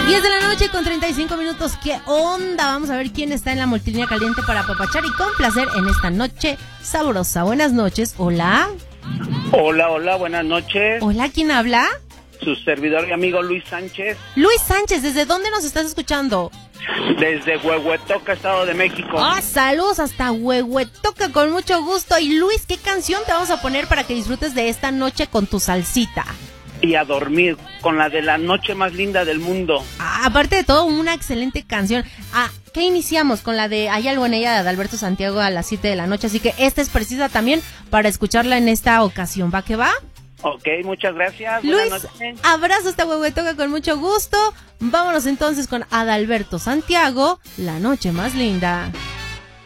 10 de la noche con 35 minutos. ¿Qué onda? Vamos a ver quién está en la multilínea caliente para apapachar y complacer en esta noche sabrosa. Buenas noches. Hola. Hola, buenas noches. Hola, ¿quién habla? Su servidor y amigo Luis Sánchez. Luis Sánchez, ¿desde dónde nos estás escuchando? Desde Huehuetoca, Estado de México. Saludos hasta Huehuetoca, con mucho gusto. Y Luis, ¿qué canción te vamos a poner para que disfrutes de esta noche con tu salsita? Y a dormir con la de la noche más linda del mundo. Aparte de todo, una excelente canción. ¿Qué iniciamos? Con la de Hay algo en ella de Adalberto Santiago a las 7 de la noche. Así que esta es precisa también para escucharla en esta ocasión. ¿Va que va? Ok, muchas gracias. Luis, abrazo hasta Huehuetoca con mucho gusto. Vámonos entonces con Adalberto Santiago, La noche más linda.